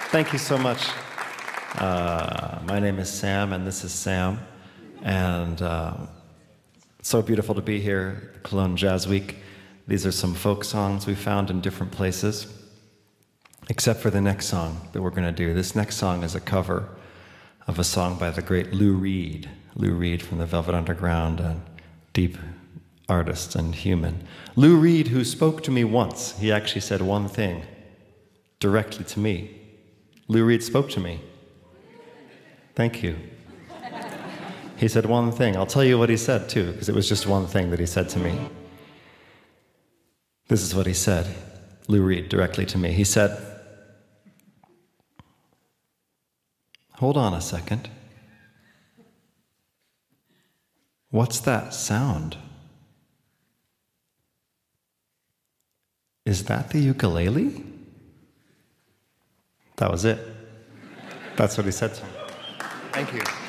Thank you so much. My name is Sam, and this is Sam. And it's so beautiful to be here at Cologne Jazz Week. These are some folk songs we found in different places, except for the next song that we're going to do. This next song is a cover of a song by the great Lou Reed. Lou Reed from the Velvet Underground, and deep artist and human. Lou Reed, who spoke to me once. He actually said one thing directly to me. Lou Reed spoke to me. Thank you. He said one thing. I'll tell you what he said, too, because it was just one thing that he said to me. This is what he said, Lou Reed, directly to me. He said, "Hold on a second. What's that sound? Is that the ukulele?" That was it. That's what he said to me. Thank you.